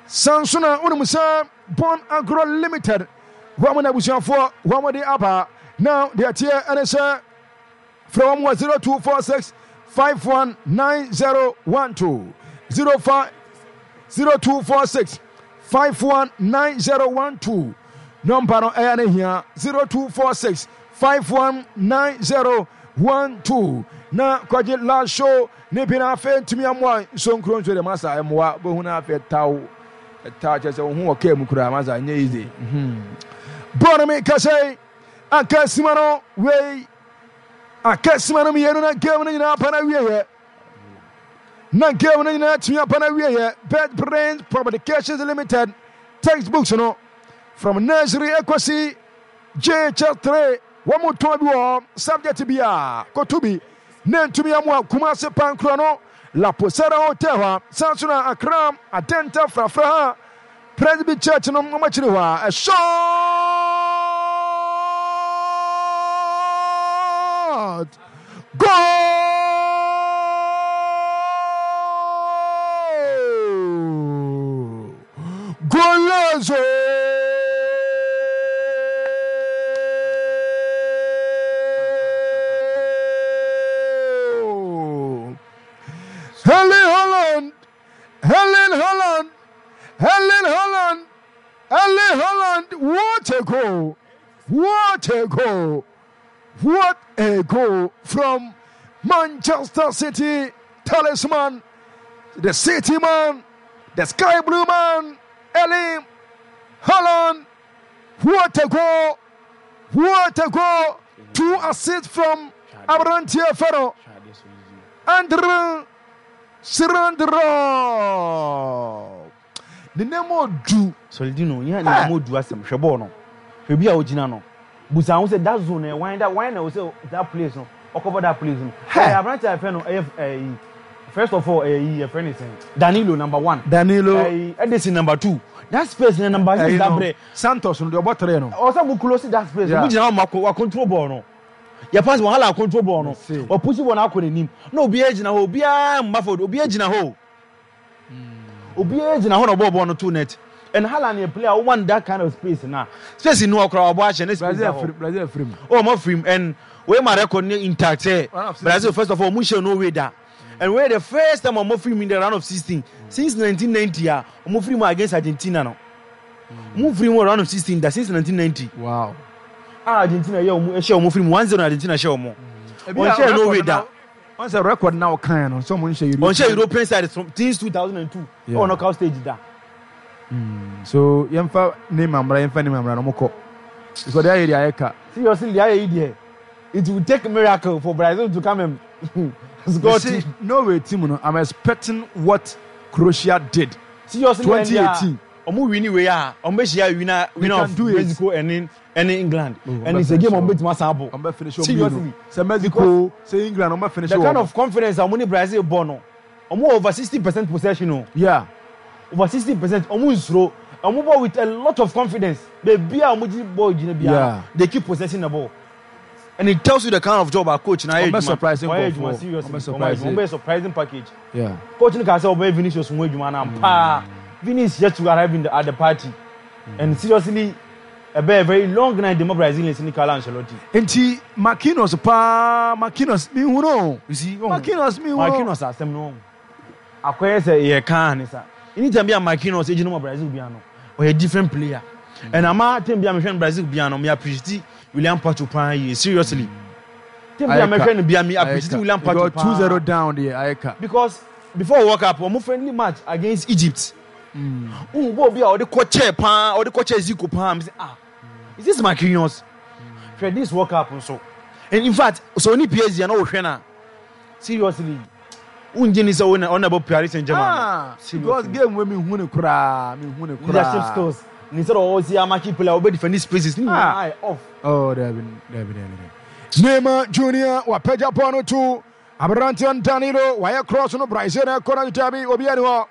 Sansuna Unumusa Bon Agro Limited. Woman Abusian for one day upper. Now they are here and sir from 0246 519012 0246 519012 number no air here 0246 519012 na kwaje last show ne bina fe ntumi amwa so nkron so de masa emwa bo huna fe taw chese hu o kem kura masa nye easy bona me kase akasimano we akasimano mi yenu na game na nyina pa na wiye na game na nyina tumi pa na wiye Bet Brains Publications Limited textbooks no from nursery equity JHL 3 one more time subject bia kotubi nentumi amwa Kumasi Pankro no La Posada Hotel Sansuna Akram Atenta Frafra Presby Church no machiriwa a shot goal golazo Erling Haaland, what a goal! What a goal! What a goal from Manchester City talisman, the City man, the Sky Blue man, Erling Haaland. What a goal! What a goal! 2 assists from Abrantia Ferro. Andre Sirandro. The name of Du Soldino, yeah, the name of Du Asem Shabono. Maybe I original. But I said that zone, why that that place no, or cover that place. Hey, Abrantia Ferro, first of all, a friend is Danilo number 1. Danilo Edison number 2. That space number 6 that Santos on the bottom. Also, we close that space. We now control ball no. Ya pass wahala control ball no. Or push one out with him. No be age na ho, be Mafford, obi age na ho. Obi age na ho no ball no 2 net. And Haaland a player want that kind of space now. Space in no crowd watch and Brazil free. Oh, more free and we my record intact. Brazil first of all, we show no way that. And we're the first time I'm free in the round of 16 since 1990. I'm free against Argentina now. Move free round of 16 that since 1990. Wow. Argentina yeah, share more free 1-0 Argentina share more. We share no way that. Once a record now kind on someone share European side from since 2002. On knockout stage that. So yemfa name ambra no moko. Because there area eka. Seriously, the idea. It will take a miracle for Brazil to come and see, no way team no. I'm expecting what Croatia did. Seriously, 2018. Omo win we are. Omo share winner of Mexico and England. And it's a game on bet Masabo. Omo finish. Seriously. Say Mexico, say England, omo finish. The kind of confidence Omo Brazil born. Omo over 60% possession. Yeah. Over 60%. Omo is slow. Omo ball with a lot of confidence. They be Omo ball yeah. They keep possessing the ball. And it tells you the kind of job our coach now. Surprising package. Yeah. Coach can say obey Vinicius Vinicius yet to arrive at the party. And seriously, a very long night the Brazilians in Carlo Ancelotti. And Marquinhos me who know. You see, Marquinhos as them no. Acquire say a can is anytime be a Marquinhos agent of Brazil piano or a different player. And I'm a team be a Brazil piano me appreciate William Patupan seriously. Team be a appreciate William Patupan 2-0 down there because before World Cup one friendly match against Egypt. Bo be or the coach pan or the coach Zico pan say is this Marquinhos? For this World Cup so. And in fact so any PSG no hwe na seriously unjini say on about Paris Saint-Germain. Because game we me hu ne kura leadership skills. Instead of all see Amaki player obey defend spaces off. Oh there been. Neymar Junior wa peja pono tu Abrantian Danilo wa cross no Brazil na corner tabi obi ani ho.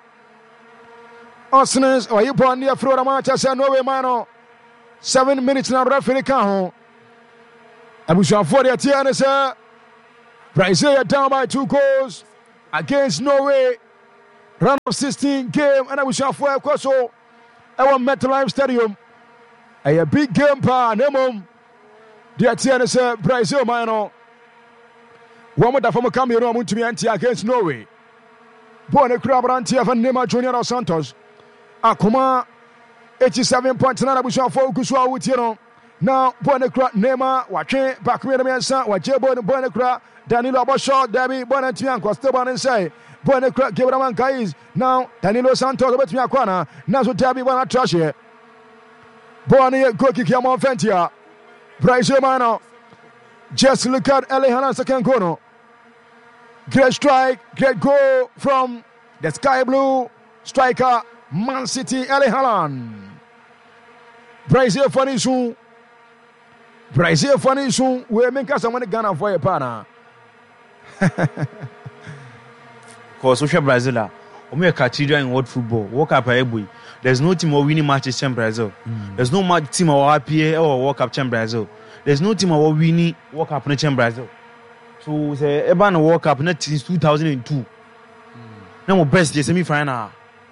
Arsenal or you born near Florida Manchester Norway mano 7 minutes na referee kan ho. Abushafo for the tiane say Brazil down by 2 goals against Norway. round of 16 game and I wish you for a so our MetLife Stadium. A big game pa Nemom. The TNS Brazil mano. One more from Cameroon to be anti against Norway. Bone Crabrantia van Nema Junior dos Santos. Akuma 87.9 wish you for Kuswa with you. Now Bone Crab Nema watching back with me and son what Bone Crab Danilo Abosho Debbie Bonatian Costaban and say Bone Crab give a man guys. Now Danilo Santos about me Aquana. Now so Debbie wanna trash it. Bonnie go kick him on Fentia. Brazil mano. Just look at Alejandro second corner. Great strike, great goal from the sky blue striker Man City Erling Haaland. Brazil funny soon. Brazil funny soon. We make us someone Ghana for a partner. Because social Brazil, we are cathedral in world football. World Cup there's no team or winning matches in Brazil. There's no team or RPA or World Cup in Brazil. There's no team or winning World Cup in Brazil. So the Eban World Cup not since 2002. Now best the semi-final.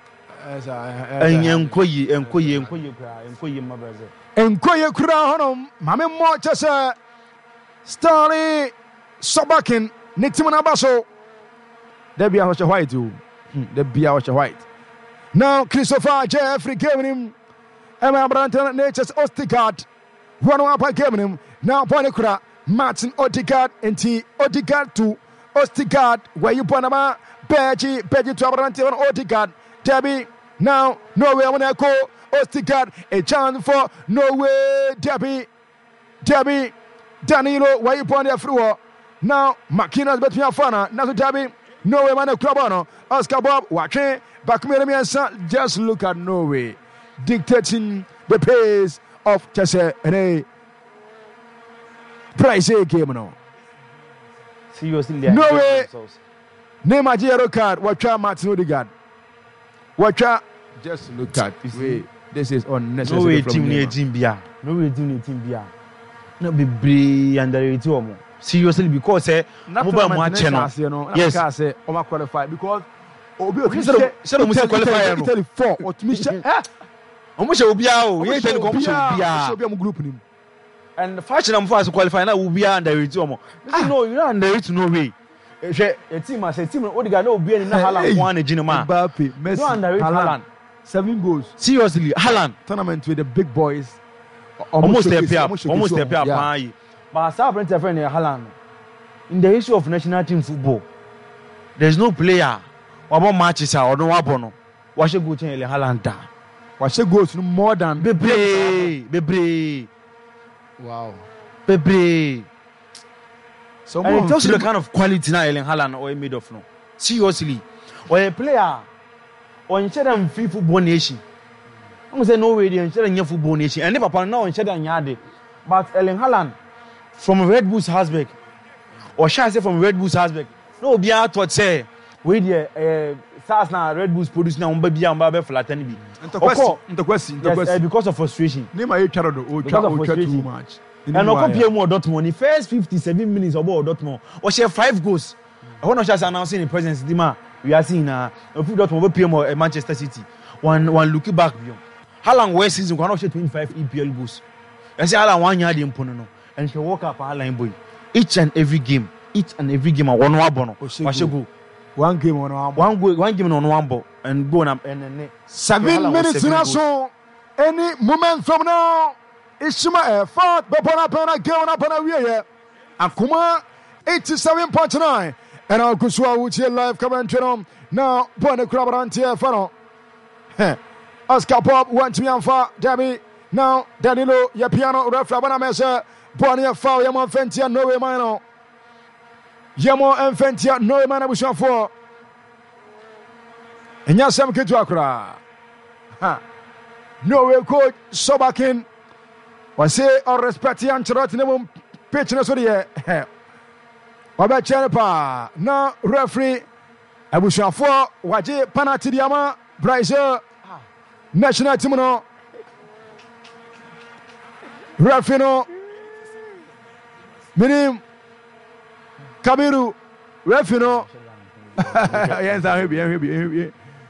Enkoye my Brazil. Enkoye kura honom mame mo chese Stanley Sobakin ne team na baso. There be a white too. There be a white. Now Christopher Jeffrey gave him Emma Branton Nature's Ostigard. One up gave him now Bonekura Martin Odegaard and T Odegaard to Ostigard where you Panama Beji to Branton Odegaard Debbie now Norway when I call Ostigard a chance for Norway Debbie Danilo where you point through now Makina's between Fana now Debbie Norway man Clubano Oscar Bob watching back me and son just look at Norway dictating the pace of Chese and Brazil game now. Seriously, Norway name a yellow card. Watch out, Martin Odegaard. Watch out. Just look at this is unnecessary. Norway team near Jimbia. Norway team near Jimbia. No be brave under seriously because mobile match yes I say Oma qualify because Obi qualify Italy 4 or to me almost Obia Obia group him. And the fashion I'm fast qualify now will be under it. No, you're not under it no way. A team as a team Odegaard no be in Haaland one a Jinama. Mbappe, Messi, no under it Haaland. 7 goals. Seriously, Haaland tournament with the big boys. Almost step up. But South Brent friend Haaland. In the issue of national team football, there's no player or more matches or no abono. What should go to Haaland? What should go to more than Bebre. Wow. Bebre. And it tells you the kind of quality now Erling Haaland or made of no. Seriously. Or a player or instead of free football nation. I'm saying no way instead of football nation. And never now instead of Yade. But Erling Haaland from Red Bull Salzburg. Or shall I say from Red Bull Salzburg? No, be out what say. We the SARS now Red Bulls produce now baby and baby flatten be. The question. Because of frustration. Name a Charado or too much. And no compare more Dortmund. The first 57 minutes about Dortmund. Or share 5 goals. I want to just announcing the presence Dima. We are seeing Dortmund will pay more Manchester City. One looking back beyond. How long West season cannot share 25 EPL goals? I say Haaland 1 year the impono. And she walk up Haaland boy. Each and every game I won one bono. Go. One game on one game on one ball and go and 7 minutes in a song. Any moment from now, it's my fought, but Bonapana going up on a year. Akuma 87.9. And I'll go to your live commentary on now. Bonne Crabarantia Fano. Oscar Pop went to me and far. Debbie. Now Danilo, your piano, Reflabana Mesa, Bonnie Fowl, Yamon Fentia, Norway Mino. Yamo and Fentia, Norway Mana Bushan for. And Yasam Kitwakra. Norway coach Sobakin was say or respect Yancherot pitching us for the year. Waba Chenepa, now referee Abushan for Waji Panatidiama, Brazil, National Timono. Rafino Minim Kabiru Rafino. Yes, I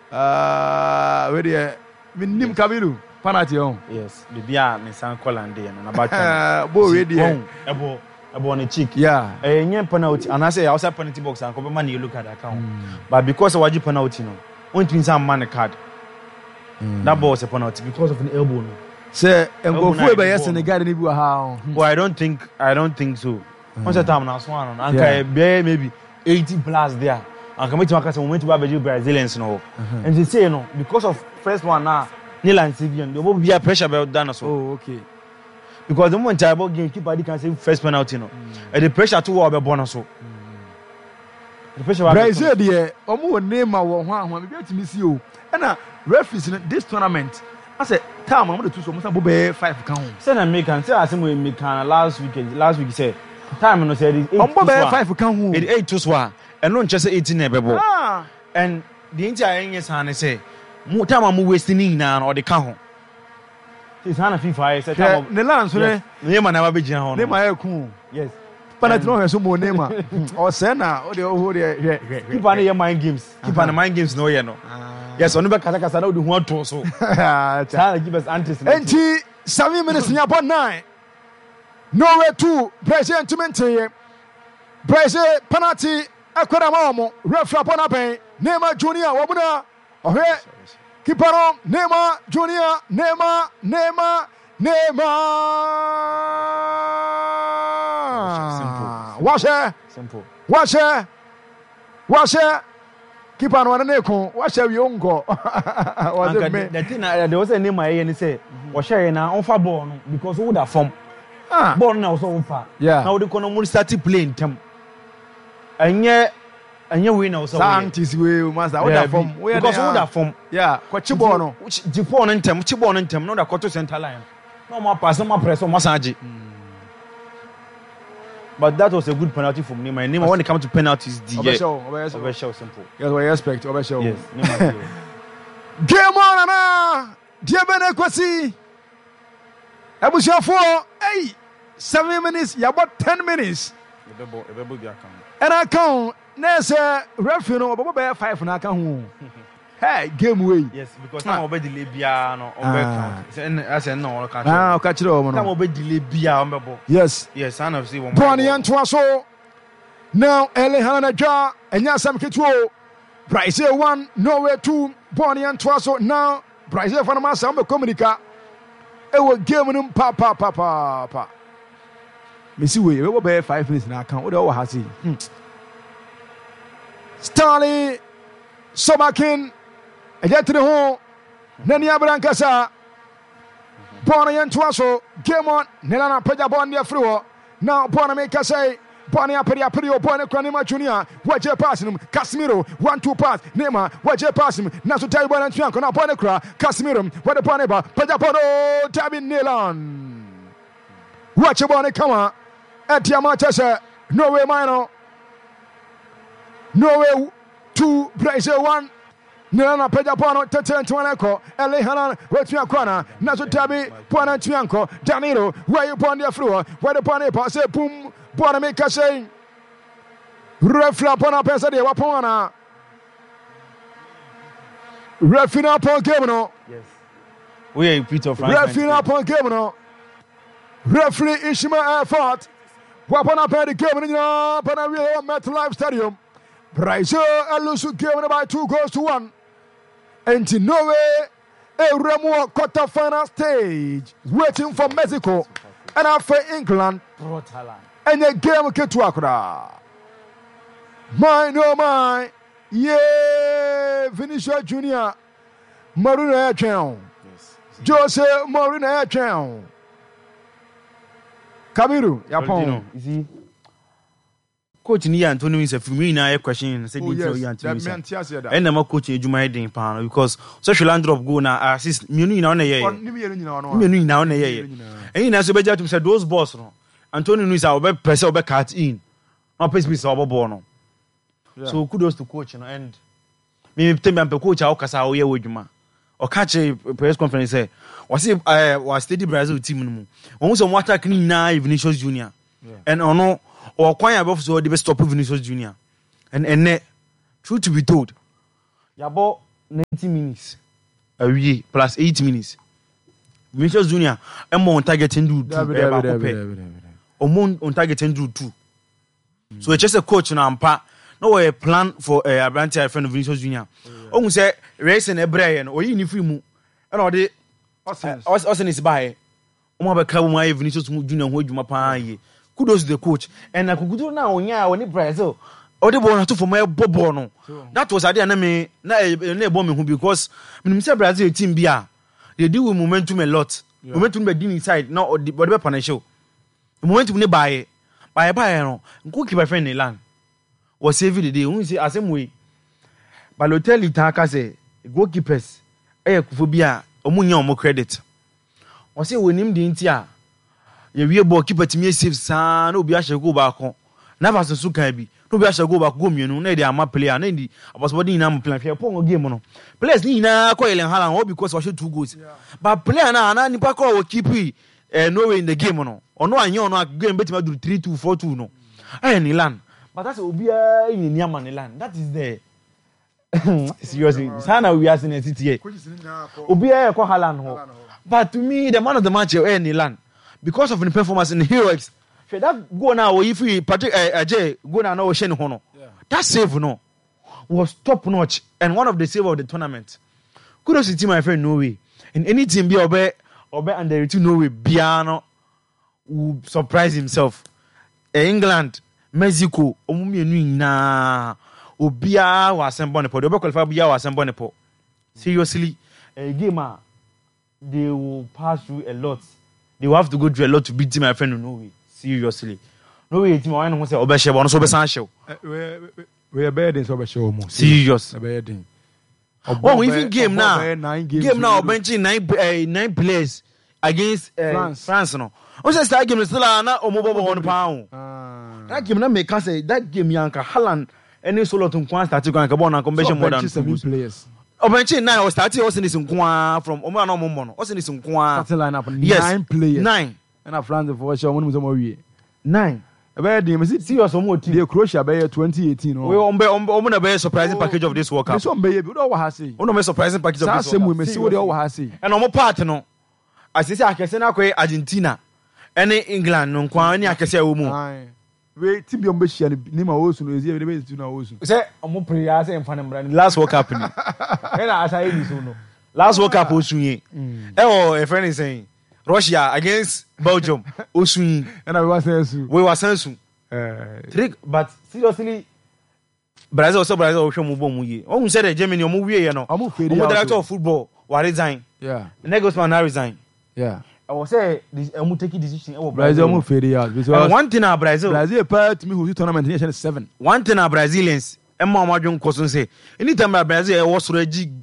Where the Minim Kabiru, penalty on. Yes, the beer and San Colande and about Bo ready. On the cheek. Yeah. A penalty, and I say outside penalty box and come money you look at the account. But because of what you penalty, no, one twin some man a card. That ball was a penalty because of an elbow. Say, and go for by yes in the garden. Well, I don't think so. Once a time now, Swan, and maybe 80 plus there. And come to my cousin, went to Brazilians, no. And they say, no, because of first one now, Neil and Sivian, there will be a pressure about Dana. Oh, okay. Because the moment I bought game, keeper can say first penalty, no. And the pressure to our bonus. The pressure Brazil, dear, or more name our one, we get to miss you. And referees in this tournament. I said, time I'm going to do some 5 count. Send a make and say, I think we make last week said, time no said it 5 count. It 8 to swa, and not just 18 never. And the entire English hand say, more time I'm wasting now or the count. His hand of FIFA, I said, the land, so name and never be general. Name my cool. Yes. But I don't have some more name or Senna or the keep on your mind games. Keep on the mind games, no, you know. Yes, on the back of the do want to so. Give us antis. 7 minutes in your 9. Nowhere to Brazil to maintain. Brazil penalty. Aquadamo, Refra Bonape, Neymar Junior, Wabuna, okay. Keep on, Neymar Junior, Neymar. Wash it. Keep on one neck. Wash your young go. The thing there was a name I and say, wash it now on Fabon because who that from born now so far. Yeah. Now the Konomu started playing them. And yet we know so. Scientists will master. What that from? Because who that from? Yeah. Quachibono. Chibon and Tem, not a quarter center line. No more pass, no more press, no more massage. But that was a good penalty for me. My name when it comes to penalties, Obesho simple. Yes, we expect Obesho. Yes. Game on, Anna. Dear Benequasi. Abusha 4. Hey, 7 minutes. You about 10 minutes. And I count. There's a referee no 5 and I count. Hey, game way. Yes, because now obey delay bia no obey. I said no, catch it over. Now obey delay bia on. Yes, I know see one. Bonnie and Twaso. Now Elehana Ja and Yasam Kitwo. Brazil 1, Norway 2. Bonnie and Twaso. Now Brazil for the Massa Communica. It will give them papa. Missy, we will be 5 minutes now. Can't what has he? Starley Sobakin. I get to the home. Nania Brancasa. Bonnie and Twaso. Game on. Nelana Peja Bondia Fluo. Now Bonameka say. Bonia Pedia Pedio Bona Cranima Junior. Watch your passing him. Casimiro. 1-2 pass. Nema. Watch your passing him. Nasu Taiwan and Fianco. Now Bonacra. Casimiro. What a Boneba. Peja Bono. Tabin Nilan. Watch your Bonnie come on. Etiamachasa. Norway minor. Norway 2. Brazil 1. Nana Peja Bono, Tete Tuanaco, Elehana, Wetia Kwana, Nazutabi, Puana Tianco, Danilo, where you pon their floor, where the Ponepa say, Boom, Bonameka say, Refla Pona Pesa de Wapona, Refina Pon Gabino. Yes. We are Peter Frank. Refina Pon Gabino, Refli Ishima Airfort, Wapona Pedi Gabino, Panaria MetLife Stadium. Brazil Alusu given by 2-1. And in Norway, a Remo quarter-final stage, waiting for Mexico and after England. And the game get to Accra. Mine, oh my, yeah, Vinicius Junior, Marina Airtown, Jose Marina Airtown, Kabiru, Yapon. You see. Coach ni Antonio is a female question said and the coach Juma Edin Pan because social land drop go now assist Munu on a year. Now on a year. And in as a better to say those boss no. Antonio is our best person back cut in. Not pace piece of Bono. So kudos to coach and me tell me coach how Casa or with Juma. Or catch a press conference say was it was steady Brazil team. Almost on water clean now Vinicius Junior. And no or choir above so the best stop Vinicius Junior. And true to be told. Yabo 90 minutes awie plus 8 minutes Vinicius Junior emo on targeting do 2 on targeting do 2 so it's just a coach na ampa no we plan for Abrantia friend of Vinicius Junior ohun say race na ebreye no oyi ni free mu na ode Austin is by omo be ka mu aye Vinicius Junior ho adwuma pa aye kudos to the coach and na kugudu na onya woni Brazil ode ball na to for my bobo no that was ade na me na ebo me hu because me say Brazil team bia they deal with momentum a lot momentum be din inside na ode be punish momentum ne bae no nko keep my friend in land was save the day who say asem way Balotelli taka say goalkeepers kufobia omunya omo credit o say wonim di ntia ye wie ball keeper timi save sa na obi a shego ba ko na ba so kan bi no obi a shego ba ko mienu na dey ama player na ndi abosbody na am plan fe pon game no players ni na ko Erling Haaland all because we shoot 2 goals but player na nipa ko wo keep no way in the game no ono anye ono game betima do 3-2 4-2 no ni land but that's obia in niama ni land that is there seriously sana we are in a city here obia ko Haaland ho but to me the man of the match ni land because of the performance in the heroics that go now if we Patrick Ajay go now no sheni ho no that save no was top notch and one of the save of the tournament kudos to team my friend Norway in any team be obe under to Norway biano will surprise himself England Mexico omumienu na obia wa asembo ne po obe qualify bia wa asembo ne po seriously a game they will pass through a lot they will have to go through a lot to beat my friend Norway seriously Norway team why no say obe shebo no so be san shew we are better than so be shew mo serious better than even game now benching 9 players against France no o say start game still na omobobo one pound that game na make say that game yanka Haaland any solo to kwan start go anka ball na convention more than 7 players benching 9 or start o say this nkwa from omo na omo no o say this nkwa start line up 9 players 9 and France for sure mo mo wie 9 about the serious omo team the Croatia by 2018 we omo na be surprising package of this World Cup so be we don't have say omo surprising package of this World Cup say we don't have say and omo part no asese akese na kwe Argentina ene England no nkwa ani akese awo mu we team bi be share ni ma wo su no ezi be tu na wo su say omo prayer say mfa ne mbra ni last World Cup ni ena asai ni so no last World Cup osunye a friend is saying Russia against Belgium osunye and we was sensu trick but seriously Brazil ohwe mu bom ye o say the Germany omo wie ye no omo director of football wa resign Nagelsmann na resign I was say this omo take decision Brazil omo fade out because one thing na Brazil part me who tournament in 7 one thing na Brazilians emma omadwon koso say anytime Brazil e was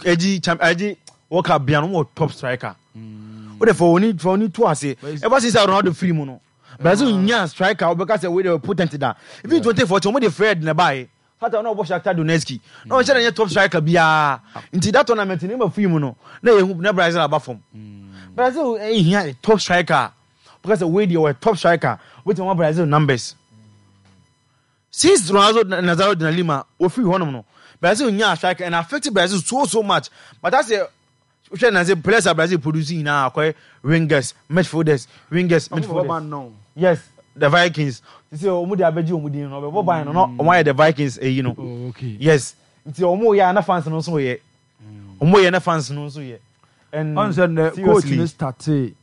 agi World Cup bia no top striker what if only two ase ever since Ronaldo free mu no Brazil nya striker because we dey potent that even 2014 we dey Fred na buy hata na obo Shakhtar Donetsk no say na top striker bia into that tournament ni ma free mu no na yehu na Brazil aba form Brazil here top striker because we dey top striker with one Brazil numbers since Ronaldo Nazário de Lima o free honom no Brazil nya striker and affected Brazil so much but that's a we say players are Brazil producing now wingers midfielders yes the Vikings you see omo dey abeji omo dey no be buy no omo the Vikings you know okay yes nti omo ya na fans no so ye omo ye na fans no so ye and on the coach ni start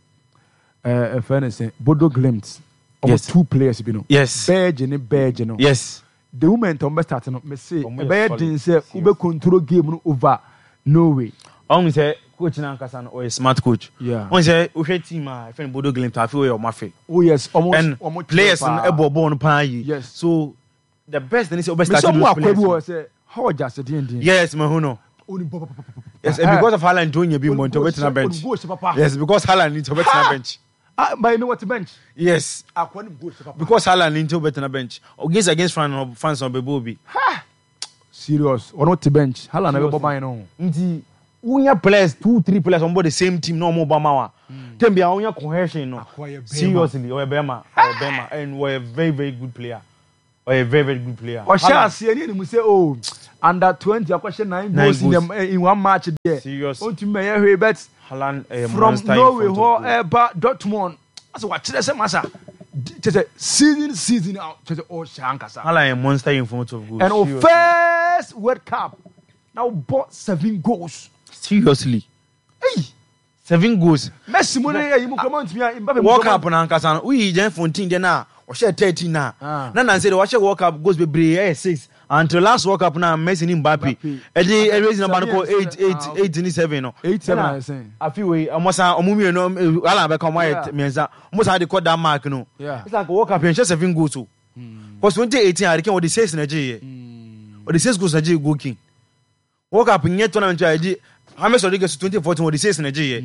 fairness Bodo Glimt almost 2 players you know yes Berge no yes the moment on start no me say Berge say ube control game no over Norway on say coach na nkasa no or a smart coach on say we hwe team a friend Bodo Glimt afi we o mafe oh yes almost players no ebo ball no pa yi yes so the best thing is obe start to play say how just the yes me who know yes because of Haaland doing a bit more to wait na bench yes because Haaland need to wait na bench but you know what bench yes because Haaland need to wait na bench against France on Bebobi serious or not to bench Haaland never buy no nti unya players 2-3 players on board the same team no more bamawa tem bia unya cohesion no seriously or Bema and we a very very good player a very, very good player. Or shall see any mu say oh under 20 a question 9 goals in one match there. Serious. On to me bet Haaland from Norway or Dortmund. As what say massa. Season out to the old Shankasa. Haaland a monster in front of goals. And our first World Cup now bought 7 goals. Seriously. Hey, 7 goals. Messi money you come on to me. World Cup na Ankasa. We Jen Fontaine there now. We share 13 now. Now say the watch World Cup goes be 6 until last World Cup now Messi and Mbappe. And the raising number call 8 no. 8-7 I say. I feel we almost omumi no Alan be come why menza. Almost had the call that mark no. It's like World Cup and just 7 goals so. Because 2018 I reckon what the 6 in Nigeria. Or the 6 goals Nigeria go king. World Cup in tournament I did. How much already gets 2014 what the 6 in Nigeria.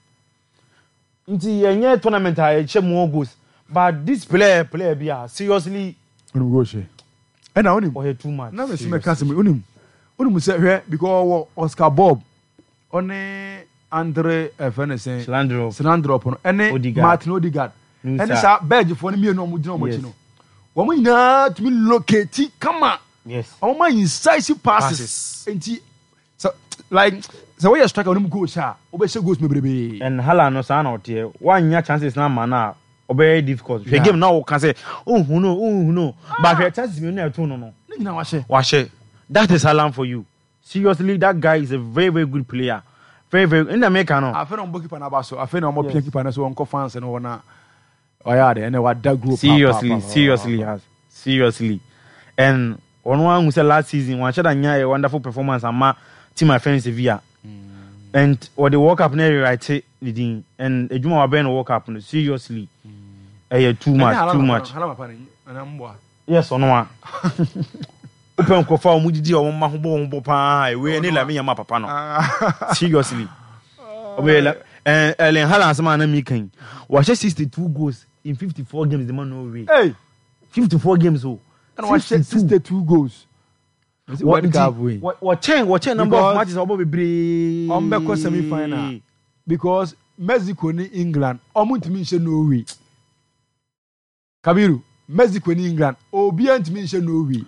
Inti yenye tournament I check more goals. But this player be seriously and I only or too much. Now see me cancel me unim say here because Oscar Bob on Andre Fernandez Silandro and Martin Odegaard and this badge for me no mudino mochino. Woman na to me locate come on. Yes. Oh my incisive passes. So like so where you strike on him go sha obese goes me brebe. And Haaland no say na ote one ya chances na man na very difficult. The game now can say, oh no. But the chances me no no. Washe. That is Haaland for you. Seriously, that guy is a very, very good player. Very, very in America no. I feel on bookkeeper na baso. I feel on more keeper na so on fans and na. Oh yeah, and what that group. Seriously. And one who said last season, one shot a wonderful performance and my team my friends Sevilla. And or the World Cup never right and a Juma Ben World Cup seriously. Too much. Yes or no? Open kofa omudidi o ma ho pa we ni la me yama papa no. Seriously. Obela Erling Haaland sama na mi kan. Wa 62 goals in 54 games the man no way. Hey, 54 games oh. And wa 62 goals. What number of matches obo bebre on be semi final because Mexico ni England omuntimi nse Norway. Kabiru, Mexico ni England obi antimi nse Norway.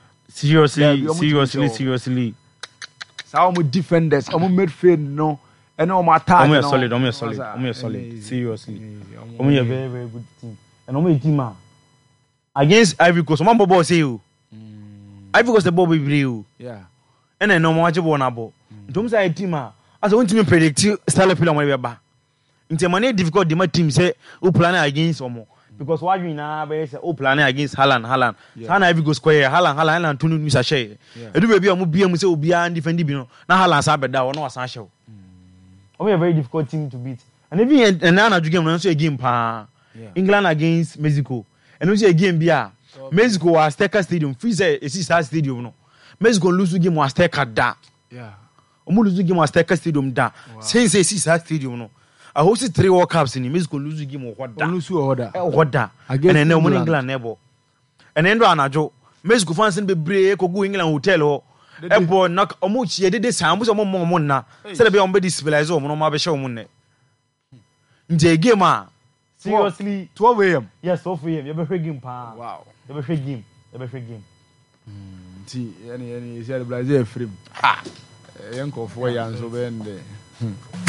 Seriously. Some defenders, some midfield no, and no attack. Omo solid. Seriously. Omo a very, very good team. And omo team against Ivory Coast. Some bobo say you. Ivory Coast the ball be real. Yeah. And then no more job na ball. Don't say team as I want to predict style player when we ba. Into money difficult the team say who plan against omo. Because what you na be say who plan against Haaland. Sana Ivory Coast square Haaland tunu nusa share. Edu baby omo bia mu say obi an defend bi no. Na Haaland sa beda no wasan share. Omo a very difficult team to beat. And even and na game no so a game pa. England against Mexico. And also a game bia Mexico was Azteca Stadium. Free say a stadium no. Mexico lose game was Azteca da. Yeah. Omo lose game was Azteca Stadium da. Since a stadium no. I hosted 3 World Cups in Mexico lose game or what da. Lose order. What da. And then no England never. And then do anajo. Mexico fans be break go England hotel ho. Ebo knock omo chie de sam so omo na. Say be on be civilize omo no ma be show omo ne. Nje game a seriously 12 a.m. Yes, 12 a.m. You be game pa. Wow. You be game. See, any is the Brazil frame. Ha. Yanko for yan so be